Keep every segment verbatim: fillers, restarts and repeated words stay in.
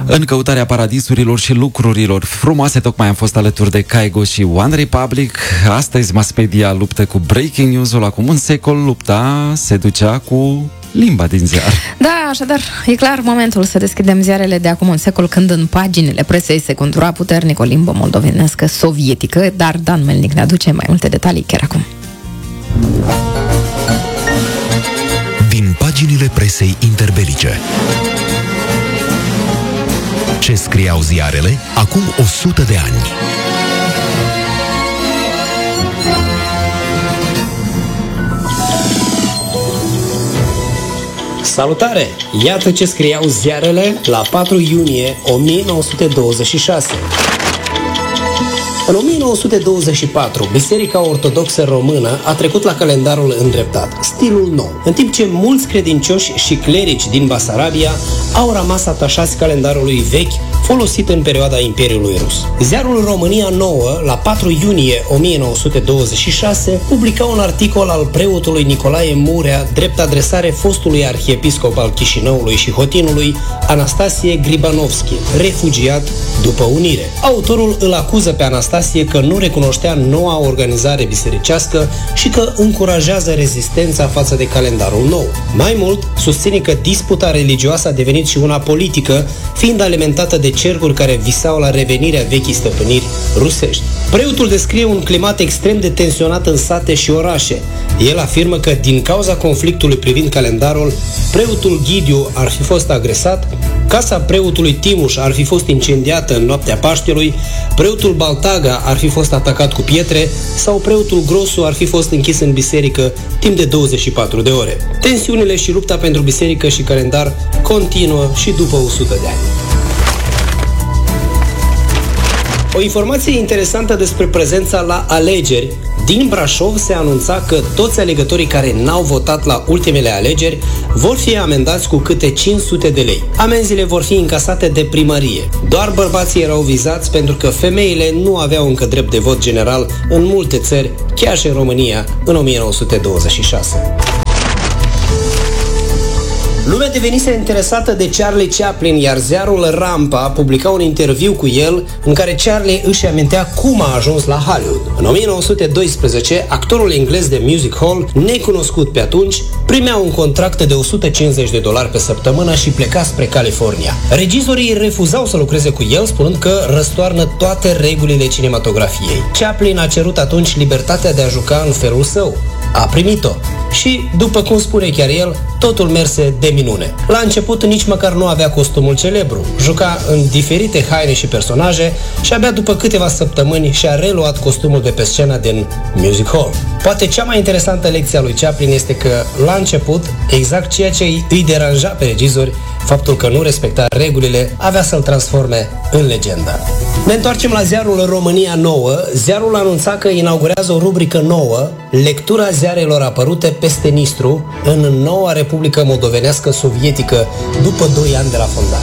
În căutarea paradisurilor și lucrurilor frumoase, tocmai am fost alături de Kygo și One Republic. Astăzi mass media luptă cu breaking news-ul. Acum un secol lupta se ducea cu limba din ziar. Da, așadar, e clar momentul să deschidem ziarele de acum un secol, când în paginile presei se contura puternic o limbă moldovenească sovietică, dar Dan Melnic ne aduce mai multe detalii chiar acum. Din paginile presei interbelice. Ce scriau ziarele acum o sută de ani. Salutare! Iată ce scriau ziarele la patru iunie o mie nouă sute douăzeci și șase. În o mie nouă sute douăzeci și patru, Biserica Ortodoxă Română a trecut la calendarul îndreptat, stilul nou, în timp ce mulți credincioși și clerici din Basarabia au rămas atașați calendarului vechi, folosit în perioada Imperiului Rus. Ziarul România Nouă, la patru iunie o mie nouă sute douăzeci și șase, publica un articol al preotului Nicolae Murea, drept adresare fostului arhiepiscop al Chișinăului și Hotinului, Anastasie Gribanovski, refugiat după unire. Autorul îl acuză pe Anastasie că nu recunoștea noua organizare bisericească și că încurajează rezistența față de calendarul nou. Mai mult, susține că disputa religioasă a devenit și una politică, fiind alimentată de cercuri care visau la revenirea vechii stăpâniri rusești. Preotul descrie un climat extrem de tensionat în sate și orașe. El afirmă că din cauza conflictului privind calendarul, preotul Ghidiu ar fi fost agresat, casa preotului Timuș ar fi fost incendiată în noaptea Paștelui, preotul Baltaga ar fi fost atacat cu pietre sau preotul Grosu ar fi fost închis în biserică timp de douăzeci și patru de ore. Tensiunile și lupta pentru biserică și calendar continuă și după o sută de ani. O informație interesantă despre prezența la alegeri. Din Brașov se anunța că toți alegătorii care n-au votat la ultimele alegeri vor fi amendați cu câte cinci sute de lei. Amenziile vor fi încasate de primărie. Doar bărbații erau vizați pentru că femeile nu aveau încă drept de vot general în multe țări, chiar și în România, în o mie nouă sute douăzeci și șase. Lumea devenise interesată de Charlie Chaplin, iar ziarul Rampa publica un interviu cu el în care Charlie își amintea cum a ajuns la Hollywood. În o mie nouă sute doisprezece, actorul englez de music hall, necunoscut pe atunci, primea un contract de o sută cincizeci de dolari pe săptămână și pleca spre California. Regizorii refuzau să lucreze cu el, spunând că răstoarnă toate regulile cinematografiei. Chaplin a cerut atunci libertatea de a juca în felul său. A primit-o. Și, după cum spune chiar el, totul merse de minune. La început nici măcar nu avea costumul celebru, juca în diferite haine și personaje și abia după câteva săptămâni și-a reluat costumul de pe scena din music hall. Poate cea mai interesantă lecție a lui Chaplin este că, la început, exact ceea ce îi deranja pe regizori, faptul că nu respecta regulile, avea să-l transforme în legendă. Ne întoarcem la ziarul România Nouă. Ziarul anunța că inaugurează o rubrică nouă, lectura ziarelor apărute peste Nistru în noua Republică Moldovenească Sovietică după doi ani de la fondare.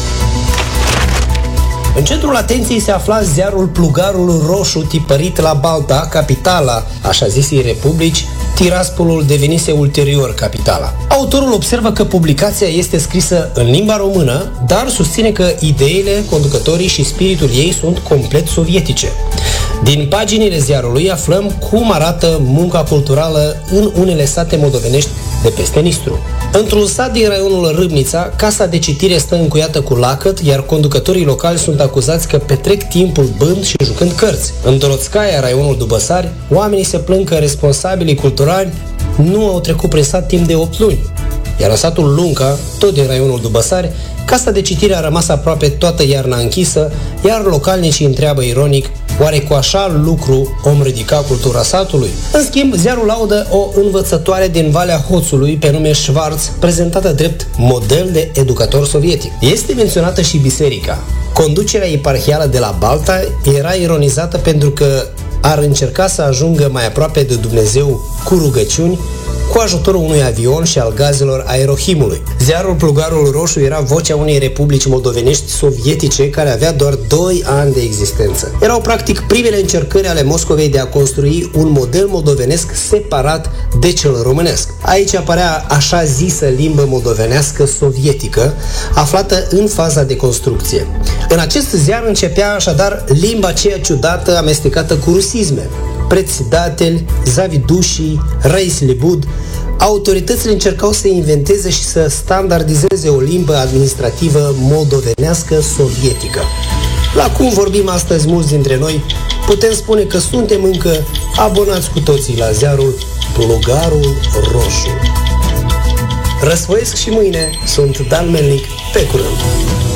În centrul atenției se afla ziarul Plugarul Roșu, tipărit la Balta, capitala așa zisei republici. Tiraspolul devenise ulterior capitala. Autorul observă că publicația este scrisă în limba română, dar susține că ideile, conducătorii și spiritul ei sunt complet sovietice. Din paginile ziarului aflăm cum arată munca culturală în unele sate moldovenești de peste Nistru. Într-un sat din raionul Râbnița, casa de citire stă încuiată cu lacăt, iar conducătorii locali sunt acuzați că petrec timpul bând și jucând cărți. În Dorotskaya, raionul Dubăsari, oamenii se plâng că responsabilii culturali nu au trecut prin sat timp de opt luni. Iar în satul Lunca, tot din raionul Dubăsari, casa de citire a rămas aproape toată iarna închisă, iar localnicii întreabă ironic: oare cu așa lucru om ridica cultura satului? În schimb, ziarul laudă o învățătoare din Valea Hoțului pe nume Schwarz, prezentată drept model de educator sovietic. Este menționată și biserica. Conducerea eparhială de la Balta era ironizată pentru că ar încerca să ajungă mai aproape de Dumnezeu cu rugăciuni, cu ajutorul unui avion și al gazelor aerohimului. Ziarul Plugarul Roșu era vocea unei republici moldovenești sovietice care avea doar doi ani de existență. Erau practic primele încercări ale Moscovei de a construi un model moldovenesc separat de cel românesc. Aici apărea așa zisă limbă moldovenească sovietică, aflată în faza de construcție. În acest ziar începea așadar limba aceea ciudată amestecată cu rusisme. Председатель, zavidușii, Raislibud, autoritățile încercau să inventeze și să standardizeze o limbă administrativă moldovenească sovietică. La cum vorbim astăzi mulți dintre noi, putem spune că suntem încă abonați cu toții la ziarul Plugarul Roșu. Răsfoiesc și mâine, sunt Dan Melnic, pe curând!